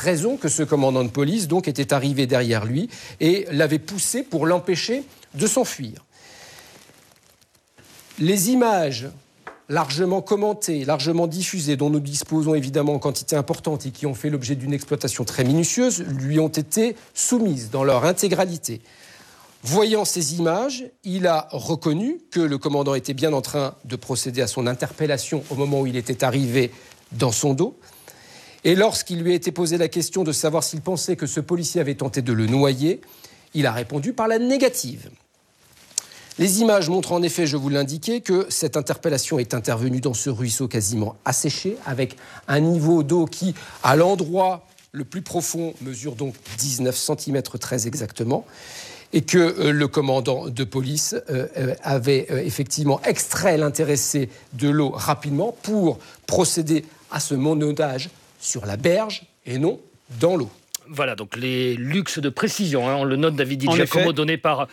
raison que ce commandant de police donc était arrivé derrière lui et l'avait poussé pour l'empêcher de s'enfuir. Les images largement commentées, largement diffusées, dont nous disposons évidemment en quantité importante et qui ont fait l'objet d'une exploitation très minutieuse, lui ont été soumises dans leur intégralité. Voyant ces images, il a reconnu que le commandant était bien en train de procéder à son interpellation au moment où il était arrivé dans son dos. Et lorsqu'il lui a été posé la question de savoir s'il pensait que ce policier avait tenté de le noyer, il a répondu par la négative. Les images montrent en effet, je vous l'indiquais, que cette interpellation est intervenue dans ce ruisseau quasiment asséché, avec un niveau d'eau qui, à l'endroit le plus profond, mesure donc 19 cm très exactement, et que le commandant de police avait effectivement extrait l'intéressé de l'eau rapidement pour procéder à ce monodage sur la berge et non dans l'eau. Voilà, donc les luxes de précision, on le note, David Di Giacomo, donné par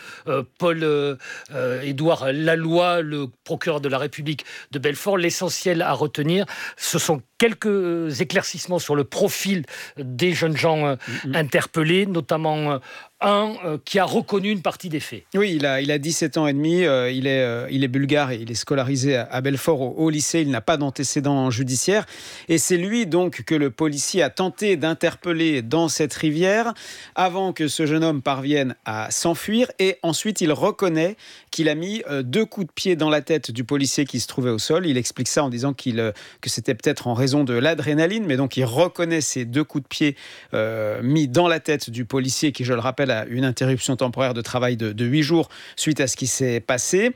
Paul-Édouard Laloy, le procureur de la République de Belfort. L'essentiel à retenir, ce sont quelques éclaircissements sur le profil des jeunes gens interpellés, notamment un qui a reconnu une partie des faits. Oui, il a 17 ans et demi, il est bulgare et il est scolarisé à Belfort au lycée, il n'a pas d'antécédent judiciaire et c'est lui donc que le policier a tenté d'interpeller dans cette rivière avant que ce jeune homme parvienne à s'enfuir et ensuite il reconnaît qu'il a mis 2 coups de pied dans la tête du policier qui se trouvait au sol. Il explique ça en disant que c'était peut-être en raison de l'adrénaline, mais donc il reconnaît ces 2 coups de pied mis dans la tête du policier qui, je le rappelle, a une interruption temporaire de travail de 8 jours suite à ce qui s'est passé.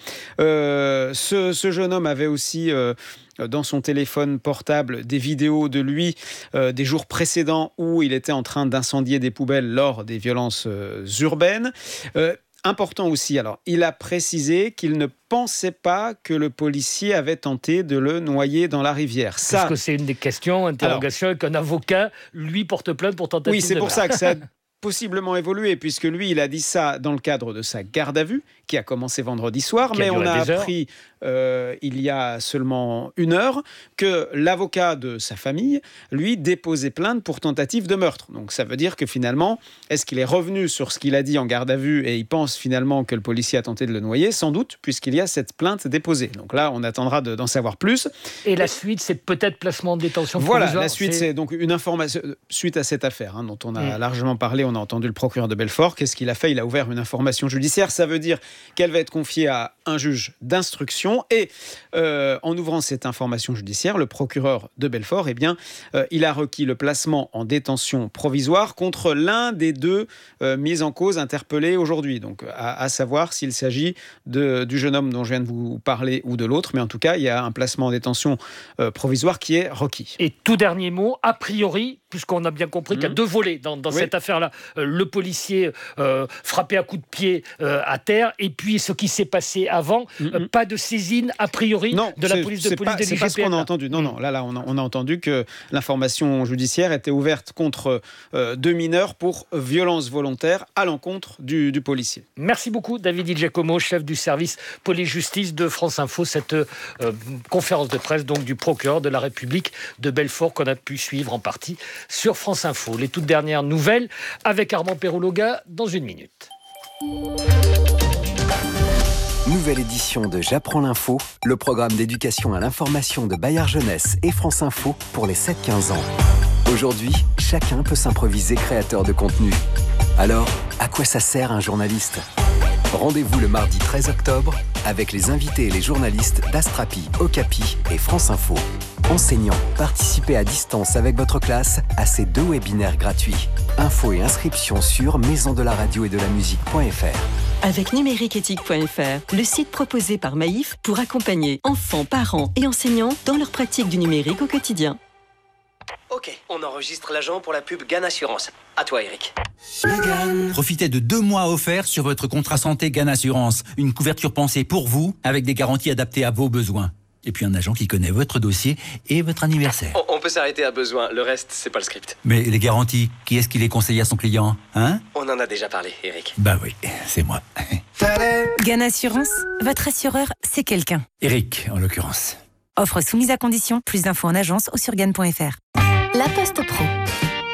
Ce jeune homme avait aussi dans son téléphone portable des vidéos de lui des jours précédents où il était en train d'incendier des poubelles lors des violences urbaines. Important aussi, alors, il a précisé qu'il ne pensait pas que le policier avait tenté de le noyer dans la rivière. Parce que c'est une des questions, interrogations, qu'un avocat, lui, porte plainte pour tentative de meurtre. Oui, c'est pour ça que ça a possiblement évolué, puisque lui, il a dit ça dans le cadre de sa garde à vue, qui a commencé vendredi soir, mais on a appris il y a seulement 1 heure que l'avocat de sa famille, lui, déposait plainte pour tentative de meurtre. Donc ça veut dire que finalement, est-ce qu'il est revenu sur ce qu'il a dit en garde à vue et il pense finalement que le policier a tenté de le noyer? Sans doute, puisqu'il y a cette plainte déposée. Donc là, on attendra d'en savoir plus. Et la suite, c'est peut-être placement en détention provisoire. Voilà, la suite, c'est donc une information suite à cette affaire dont on a largement parlé. On a entendu le procureur de Belfort. Qu'est-ce qu'il a fait? Il a ouvert une information judiciaire. Ça veut dire qu'elle va être confiée à un juge d'instruction. Et en ouvrant cette information judiciaire, le procureur de Belfort, il a requis le placement en détention provisoire contre l'un des 2 mis en cause interpellés aujourd'hui. Donc, à savoir s'il s'agit du jeune homme dont je viens de vous parler ou de l'autre. Mais en tout cas, il y a un placement en détention provisoire qui est requis. Et tout dernier mot, a priori, puisqu'on a bien compris qu'il y a 2 volets dans cette affaire-là, le policier frappé à coups de pied à terre, et puis ce qui s'est passé avant, pas de saisine a priori de la police de l'IGPN. C'est pas ce qu'on a entendu. Non, là, on a entendu que l'information judiciaire était ouverte contre 2 mineurs pour violence volontaire à l'encontre du policier. Merci beaucoup, David Di Giacomo, chef du service police-justice de France Info. Cette conférence de presse donc du procureur de la République de Belfort qu'on a pu suivre en partie sur France Info. Les toutes dernières nouvelles avec Armand Perrouloga dans 1 minute. Nouvelle édition de J'apprends l'info, le programme d'éducation à l'information de Bayard Jeunesse et France Info pour les 7-15 ans. Aujourd'hui, chacun peut s'improviser créateur de contenu. Alors, à quoi ça sert un journaliste ? Rendez-vous le mardi 13 octobre avec les invités et les journalistes d'Astrapi, Okapi et France Info. Enseignants, participez à distance avec votre classe à ces 2 webinaires gratuits. Infos et inscriptions sur maisondelaradio-et-de-la-musique.fr. Avec numériqueéthique.fr, le site proposé par Maïf pour accompagner enfants, parents et enseignants dans leur pratique du numérique au quotidien. Ok, on enregistre l'agent pour la pub GAN Assurance. À toi, Eric. Profitez de 2 mois offerts sur votre contrat santé GAN Assurance. Une couverture pensée pour vous, avec des garanties adaptées à vos besoins. Et puis un agent qui connaît votre dossier et votre anniversaire. On peut s'arrêter à besoin, le reste, c'est pas le script. Mais les garanties, qui est-ce qui les conseille à son client, hein ? On en a déjà parlé, Eric. Bah oui, c'est moi. GAN Assurance, votre assureur, c'est quelqu'un. Eric, en l'occurrence. Offre soumise à condition, plus d'infos en agence ou sur GAN.fr. La Poste Pro.